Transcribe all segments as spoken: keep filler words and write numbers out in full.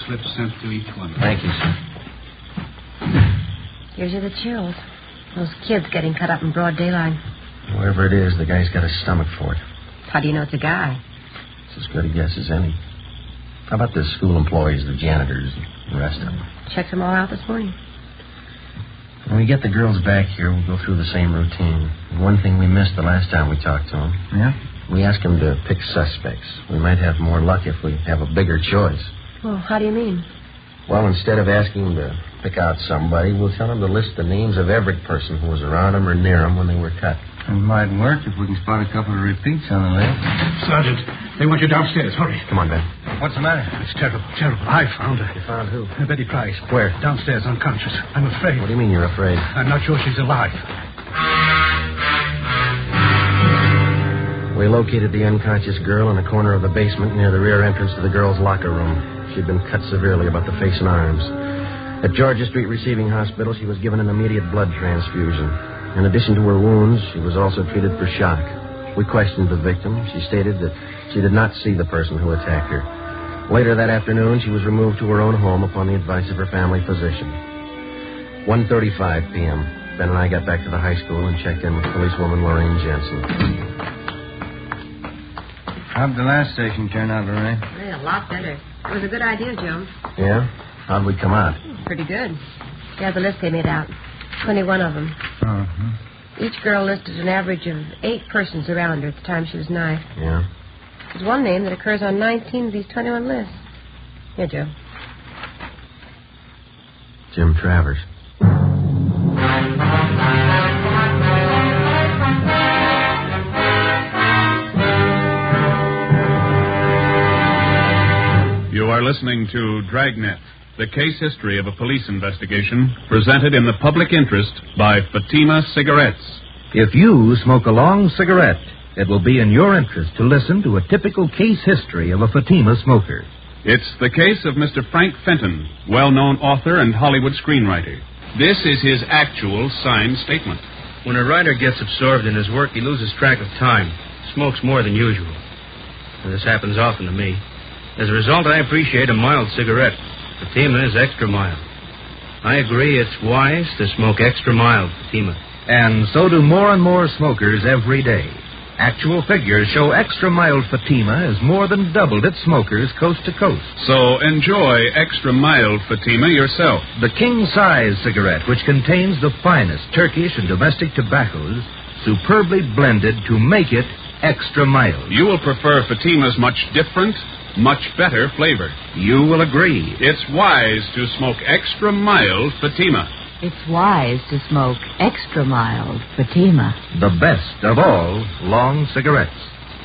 Slip sent to each one. Thank you, sir. Gives you the chills. Those kids getting cut up in broad daylight. Whoever it is, the guy's got a stomach for it. How do you know it's a guy? It's as good a guess as any. How about the school employees, the janitors, and the rest of them? Checked them all out this morning. When we get the girls back here, we'll go through the same routine. One thing we missed the last time we talked to them. Yeah? We asked them to pick suspects. We might have more luck if we have a bigger choice. Well, how do you mean? Well, instead of asking them to pick out somebody, we'll tell them to list the names of every person who was around them or near them when they were cut. It might work if we can spot a couple of repeats on the list. Sergeant, they want you downstairs. Hurry. Come on, Ben. What's the matter? It's terrible, terrible. I found her. You found who? Betty Price. Where? Downstairs, unconscious. I'm afraid. What do you mean you're afraid? I'm not sure she's alive. We located the unconscious girl in a corner of the basement near the rear entrance to the girls' locker room. She'd been cut severely about the face and arms. At Georgia Street Receiving Hospital, she was given an immediate blood transfusion. In addition to her wounds, she was also treated for shock. We questioned the victim. She stated that she did not see the person who attacked her. Later that afternoon, she was removed to her own home upon the advice of her family physician. one thirty-five p.m. Ben and I got back to the high school and checked in with policewoman Lorraine Jensen. How'd the last station turn out, Lorraine? Yeah, a lot better. It was a good idea, Joe. Yeah? How'd we come out? Pretty good. There's the list they made out. twenty-one of them. Uh-huh. Each girl listed an average of eight persons around her at the time she was knifed. Yeah? There's one name that occurs on nineteen of these twenty-one lists. Here, Joe. Jim Travers. You are listening to Dragnet, the case history of a police investigation presented in the public interest by Fatima Cigarettes. If you smoke a long cigarette, it will be in your interest to listen to a typical case history of a Fatima smoker. It's the case of Mister Frank Fenton, well-known author and Hollywood screenwriter. This is his actual signed statement. When a writer gets absorbed in his work, he loses track of time, smokes more than usual. And this happens often to me. As a result, I appreciate a mild cigarette. Fatima is extra mild. I agree it's wise to smoke extra mild Fatima. And so do more and more smokers every day. Actual figures show extra mild Fatima has more than doubled its smokers coast to coast. So enjoy extra mild Fatima yourself. The king-size cigarette, which contains the finest Turkish and domestic tobaccos, superbly blended to make it extra mild. You will prefer Fatima's much different, much better flavor. You will agree. It's wise to smoke extra mild Fatima. It's wise to smoke extra mild Fatima. The best of all long cigarettes.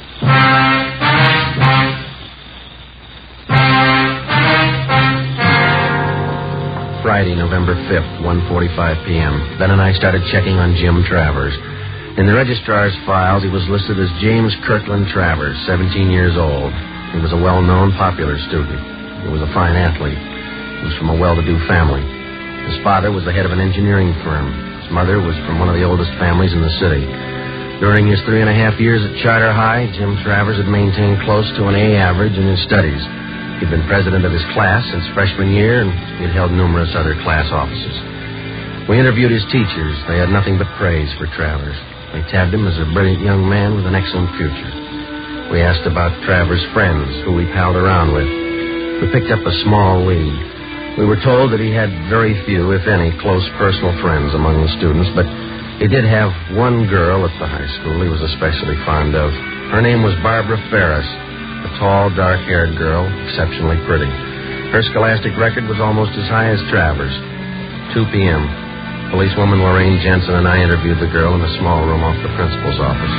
Friday, November fifth, one forty-five p.m. Ben and I started checking on Jim Travers. In the registrar's files, he was listed as James Kirkland Travers, seventeen years old. He was a well-known, popular student. He was a fine athlete. He was from a well-to-do family. His father was the head of an engineering firm. His mother was from one of the oldest families in the city. During his three and a half years at Charter High, Jim Travers had maintained close to an A average in his studies. He'd been president of his class since freshman year, and he had held numerous other class offices. We interviewed his teachers. They had nothing but praise for Travers. They tabbed him as a brilliant young man with an excellent future. We asked about Travers' friends, who he palled around with. We picked up a small lead. We were told that he had very few, if any, close personal friends among the students, but he did have one girl at the high school he was especially fond of. Her name was Barbara Ferris, a tall, dark-haired girl, exceptionally pretty. Her scholastic record was almost as high as Travers. two p.m. Policewoman Lorraine Jensen and I interviewed the girl in a small room off the principal's office.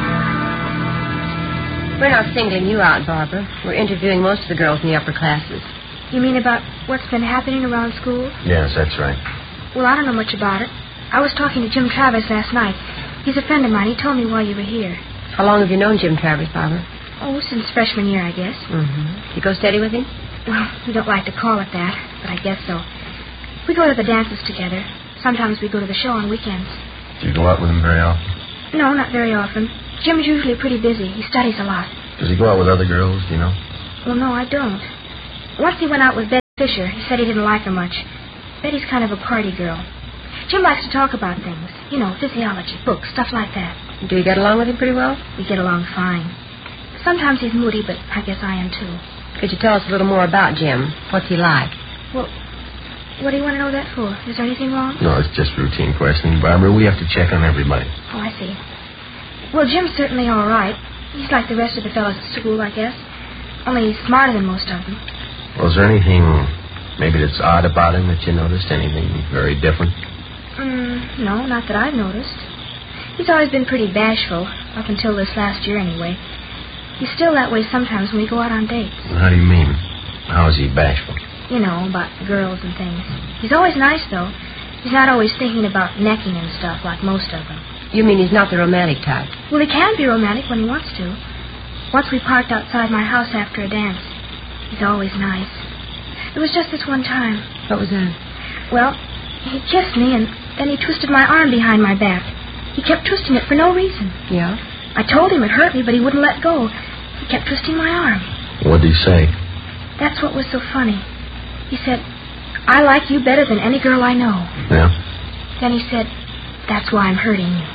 We're not singling you out, Barbara. We're interviewing most of the girls in the upper classes. You mean about what's been happening around school? Yes, that's right. Well, I don't know much about it. I was talking to Jim Travers last night. He's a friend of mine. He told me while you were here. How long have you known Jim Travers, Barbara? Oh, since freshman year, I guess. Mm-hmm. You go steady with him? Well, we don't like to call it that, but I guess so. We go to the dances together. Sometimes we go to the show on weekends. Do you go out with him very often? No, not very often. Jim's usually pretty busy. He studies a lot. Does he go out with other girls, do you know? Well, no, I don't. Once he went out with Betty. Fisher. He said he didn't like her much. Betty's kind of a party girl. Jim likes to talk about things. You know, physiology, books, stuff like that. Do you get along with him pretty well? We get along fine. Sometimes he's moody, but I guess I am too. Could you tell us a little more about Jim? What's he like? Well, what do you want to know that for? Is there anything wrong? No, it's just routine questioning, Barbara. We have to check on everybody. Oh, I see. Well, Jim's certainly all right. He's like the rest of the fellows at school, I guess. Only he's smarter than most of them. Well, is there anything maybe that's odd about him that you noticed? Anything very different? Mm, no, not that I've noticed. He's always been pretty bashful, up until this last year anyway. He's still that way sometimes when we go out on dates. Well, how do you mean? How is he bashful? You know, about girls and things. He's always nice, though. He's not always thinking about necking and stuff like most of them. You mean he's not the romantic type? Well, he can be romantic when he wants to. Once we parked outside my house after a dance. He's always nice. It was just this one time. What was that? Well, he kissed me, and then he twisted my arm behind my back. He kept twisting it for no reason. Yeah? I told him it hurt me, but he wouldn't let go. He kept twisting my arm. What did he say? That's what was so funny. He said, I like you better than any girl I know. Yeah? Then he said, that's why I'm hurting you.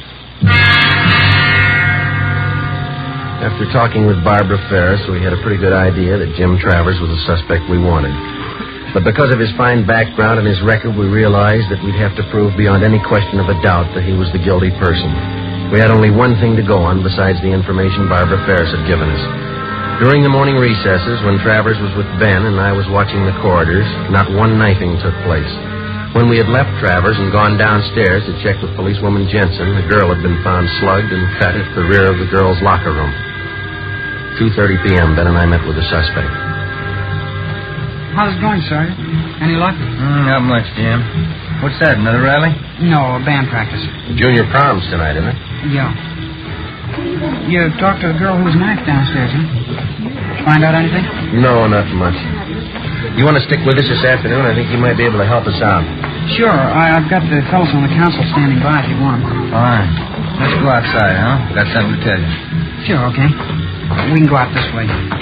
After talking with Barbara Ferris, we had a pretty good idea that Jim Travers was the suspect we wanted. But because of his fine background and his record, we realized that we'd have to prove beyond any question of a doubt that he was the guilty person. We had only one thing to go on besides the information Barbara Ferris had given us. During the morning recesses, when Travers was with Ben and I was watching the corridors, not one knifing took place. When we had left Travers and gone downstairs to check with policewoman Jensen, the girl had been found slugged and cut at the rear of the girls' locker room. two thirty p.m., Ben and I met with the suspect. How's it going, Sergeant? Any luck? Mm, not much, Jim. What's that, another rally? No, a band practice. Junior prom's tonight, isn't it? Yeah. You talked to the girl who was knifed downstairs, huh? Find out anything? No, not much. You want to stick with us this afternoon? I think you might be able to help us out. Sure. I, I've got the fellows on the council standing by if you want them. Fine. Let's go outside, huh? Got something to tell you. Sure, okay. We can go out this way.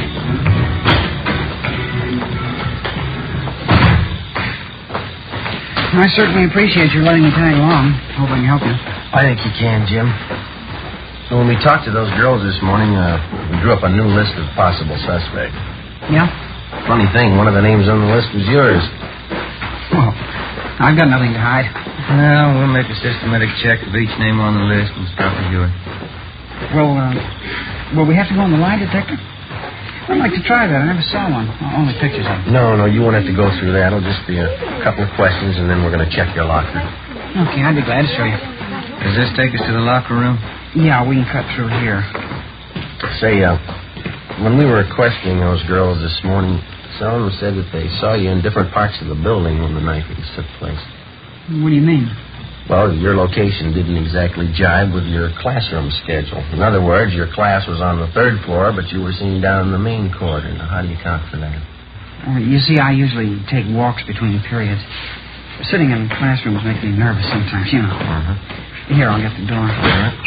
I certainly appreciate your letting me tag along. Hope I can help you. I think you can, Jim. So when we talked to those girls this morning, uh, we drew up a new list of possible suspects. Yeah? Funny thing, one of the names on the list was yours. Well, I've got nothing to hide. Well, we'll make a systematic check of each name on the list and start with yours. Well, uh, will we have to go on the lie detector? I'd like to try that. I never saw one. Only pictures of it. No, no, you won't have to go through that. It'll just be a couple of questions, and then we're going to check your locker. Okay, I'd be glad to show you. Does this take us to the locker room? Yeah, we can cut through here. Say, uh, when we were questioning those girls this morning, some of them said that they saw you in different parts of the building when the knifings took place. What do you mean? Well, your location didn't exactly jibe with your classroom schedule. In other words, your class was on the third floor, but you were seen down in the main corridor. Now, how do you account for that? Uh, you see, I usually take walks between periods. Sitting in classrooms makes me nervous sometimes, you know. Uh-huh. Here, I'll get the door. All right.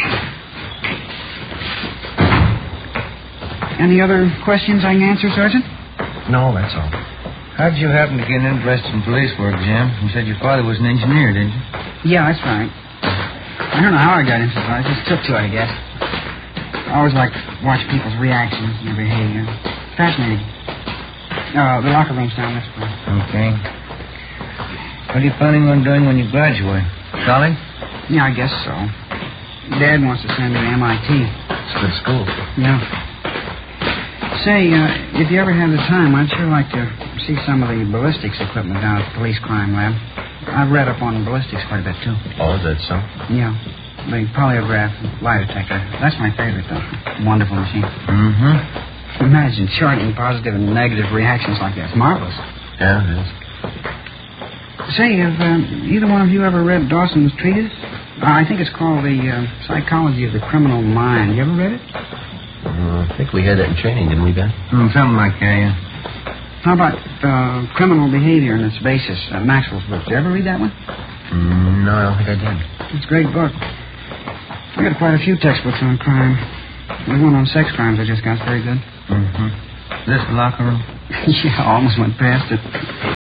Any other questions I can answer, Sergeant? No, that's all. How'd you happen to get interested in police work, Jim? You said your father was an engineer, didn't you? Yeah, that's right. I don't know how I got into it. I just took to it, I guess. I always liked to watch people's reactions and their behavior. Fascinating. Uh, the locker room's down this way. Okay. What are you planning on doing when you graduate? College? Yeah, I guess so. Dad wants to send me to M I T. It's a good school. Yeah. Say, uh, if you ever have the time, I'd sure like to see some of the ballistics equipment down at the police crime lab. I've read up on ballistics quite a bit, too. Oh, is that so? Yeah. The polygraph and lie detector. That's my favorite, though. Wonderful machine. Mm-hmm. Imagine charting positive and negative reactions like that. It's marvelous. Yeah, it is. Say, have uh, either one of you ever read Dawson's treatise? Uh, I think it's called The uh, Psychology of the Criminal Mind. You ever read it? Uh, I think we had that in training, didn't we, Ben? Mm, something like that, yeah. How about uh, criminal behavior and its basis? Uh, Maxwell's book. Did you ever read that one? Mm, no, I don't think I did. It's a great book. I got quite a few textbooks on crime. The one on sex crimes I just got's very good. Mm-hmm. This the locker room? Yeah, I almost went past it.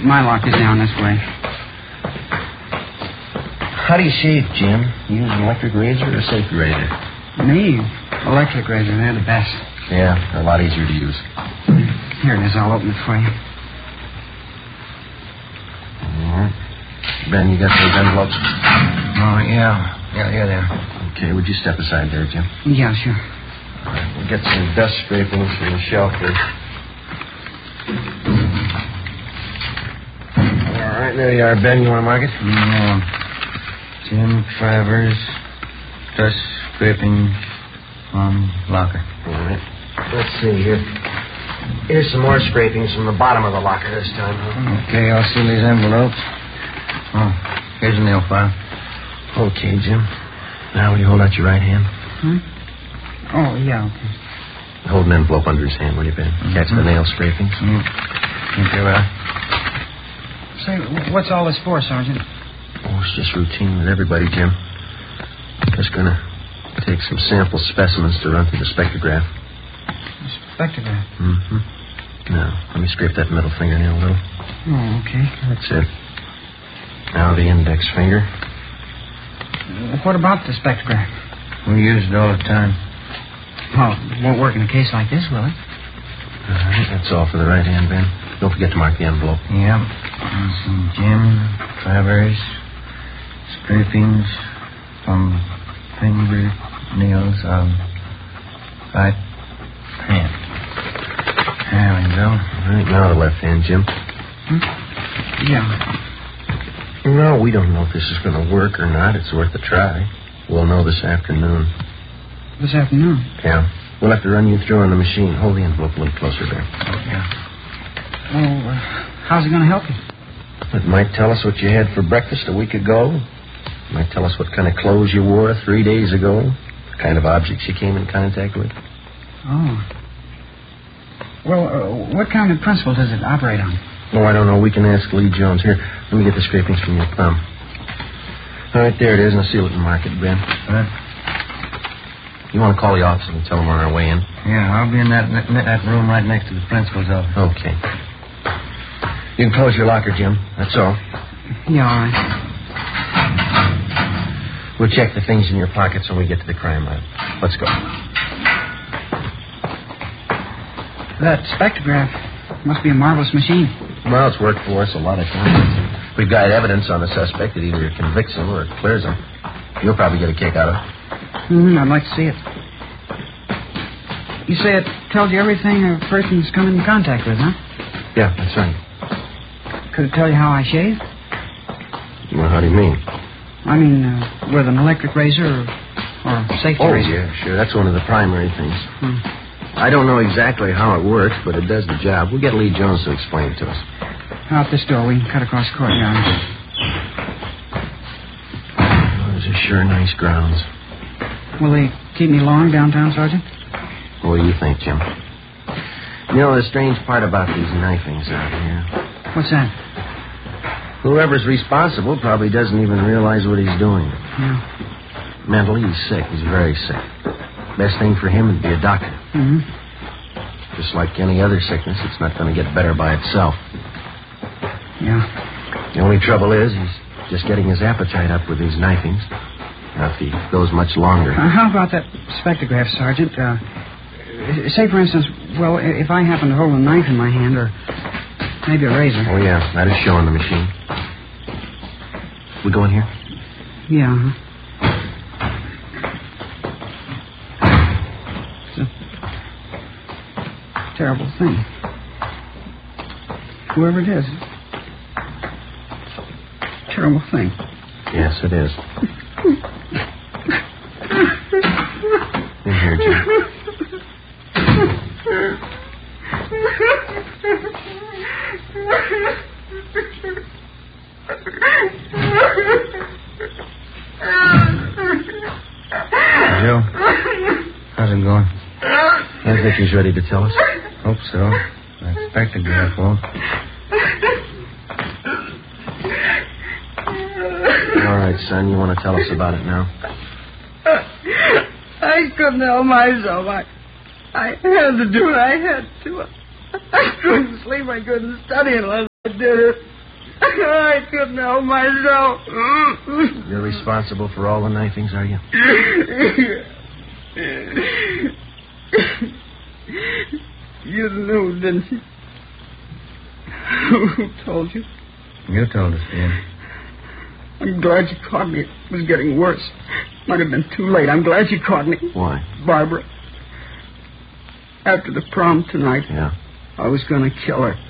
my lock is down this way. How do you shave, Jim? You use an electric razor or a safety razor? Me? Electric razor. They're the best. Yeah, they're a lot easier to use. Here it is. I'll open it for you. All right. Ben, you got those envelopes? Oh, yeah. Yeah, yeah, there. Okay, would you step aside there, Jim? Yeah, sure. All right, we'll get some dust scrapings from the shelf here. All right, there you are, Ben. You want to mark it? Yeah. Jim Travers, dust scraping from locker. All right. Let's see here. Here's some more scrapings from the bottom of the locker this time. Huh? Okay, I'll seal these envelopes. Oh, here's a nail file. Okay, Jim. Now, will you hold out your right hand? Hmm? Oh, yeah, okay. Hold an envelope under his hand, will you, Ben? Mm-hmm. Catch the nail scrapings. Mm-hmm. Okay, well. Say, what's all this for, Sergeant? Oh, it's just routine with everybody, Jim. Just gonna take some sample specimens to run through the spectrograph. The spectrograph? Mm-hmm. Now, let me scrape that middle fingernail a little. Oh, okay. That's it. Now the index finger. What about the spectrograph? We use it all the time. Well, it won't work in a case like this, will it? All right, that's all for the right hand, Ben. Don't forget to mark the envelope. Yep. And some Jim Travers scrapings from fingernails of right hand. There we go. All right, now the left hand, Jim. Hmm? Yeah. No, we don't know if this is going to work or not. It's worth a try. We'll know this afternoon. This afternoon? Yeah. We'll have to run you through on the machine. Hold the envelope a little closer there. Yeah. Oh, uh, how's it going to help you? It might tell us what you had for breakfast a week ago. It might tell us what kind of clothes you wore three days ago. The kind of objects you came in contact with. Oh. Well, uh, what kind of principle does it operate on? Oh, I don't know. We can ask Lee Jones. Here, let me get the scrapings from your thumb. All right, there it is, and I'll seal it and mark it, Ben. Huh? You want to call the office and tell them we're on our way in? Yeah, I'll be in that that room right next to the principal's office. Okay. You can close your locker, Jim. That's all. Yeah, all right. We'll check the things in your pockets when we get to the crime lab. Let's go. That spectrograph must be a marvelous machine. Well, it's worked for us a lot of times. We've got evidence on the suspect that either convicts him or clears him. You'll probably get a kick out of it. Mm-hmm, I'd like to see it. You say it tells you everything a person's come in contact with, huh? Yeah, that's right. Could it tell you how I shave? Well, how do you mean? I mean, uh, with an electric razor or, or a safety oh, razor. Oh, yeah, sure. That's one of the primary things. Hmm. I don't know exactly how it works, but it does the job. We'll get Lee Jones to explain it to us. Out this door. We can cut across the courtyard. Oh, those are sure nice grounds. Will they keep me long downtown, Sergeant? What do you think, Jim? You know, the strange part about these knifings out here. What's that? Whoever's responsible probably doesn't even realize what he's doing. Yeah. Mentally, he's sick. He's very sick. Best thing for him would be a doctor. Mm-hmm. Just like any other sickness, it's not going to get better by itself. Yeah. The only trouble is he's just getting his appetite up with these knifings. Now, if he goes much longer... Uh, how about that spectrograph, Sergeant? Uh, say, for instance, well, if I happen to hold a knife in my hand or maybe a razor. Oh, yeah. That is showing the machine. We go in here? Yeah. Uh-huh. Terrible thing. Whoever it is. Terrible thing. Yes, it is. In here, Jim. Joe, how's it going? I think he's ready to tell us. Hope so. I expect to get won't. All right, son, you want to tell us about it now? I couldn't help myself. I, I had to do it. I had to. I couldn't sleep. I couldn't study unless I did it. I couldn't help myself. You're responsible for all the knifings, are you? You knew, didn't you? Who told you? You told us, Jim. I'm glad you caught me. It was getting worse. Might have been too late. I'm glad you caught me. Why? Barbara. After the prom tonight, Yeah. I was going to kill her.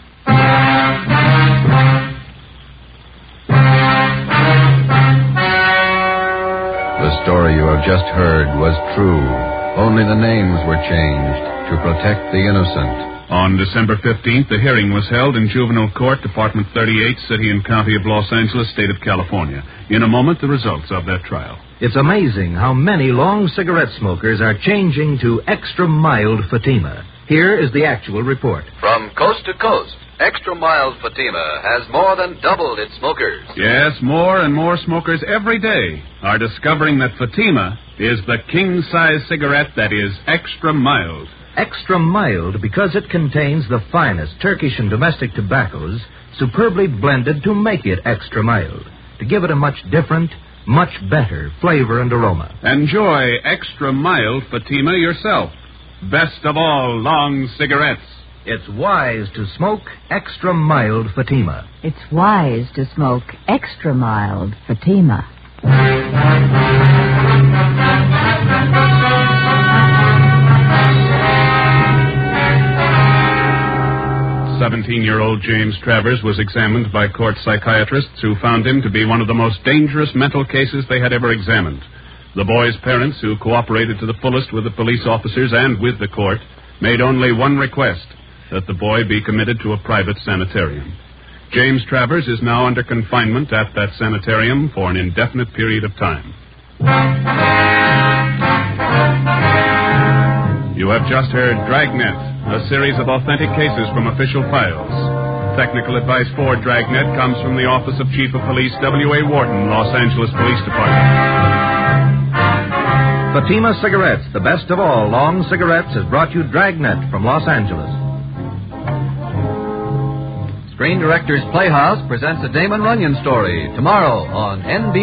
The story you have just heard was true. Only the names were changed to protect the innocent. On December fifteenth, the hearing was held in Juvenile Court, Department thirty-eight, City and County of Los Angeles, State of California. In a moment, the results of that trial. It's amazing how many long cigarette smokers are changing to extra mild Fatima. Here is the actual report. From coast to coast, Extra Mild Fatima has more than doubled its smokers. Yes, more and more smokers every day are discovering that Fatima is the king-size cigarette that is extra mild. Extra mild because it contains the finest Turkish and domestic tobaccos superbly blended to make it extra mild, to give it a much different, much better flavor and aroma. Enjoy extra mild Fatima yourself. Best of all long cigarettes. It's wise to smoke extra mild Fatima. It's wise to smoke extra mild Fatima. seventeen-year-old James Travers was examined by court psychiatrists who found him to be one of the most dangerous mental cases they had ever examined. The boy's parents, who cooperated to the fullest with the police officers and with the court, made only one request, that the boy be committed to a private sanitarium. James Travers is now under confinement at that sanitarium for an indefinite period of time. You have just heard Dragnet, a series of authentic cases from official files. Technical advice for Dragnet comes from the Office of Chief of Police W A Wharton, Los Angeles Police Department. Fatima Cigarettes, the best of all long cigarettes, has brought you Dragnet from Los Angeles. Screen Directors Playhouse presents a Damon Runyon story tomorrow on N B C.